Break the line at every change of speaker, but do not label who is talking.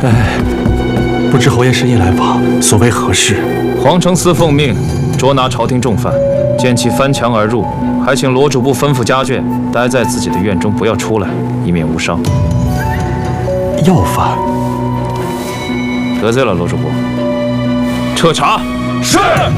哎，不知侯爷深夜来访，所为何事？
皇承嗣奉命捉拿朝廷重犯，见其翻墙而入，还请罗主簿吩咐家眷待在自己的院中，不要出来，以免无伤。
要犯？
得罪了罗主簿，彻查。是。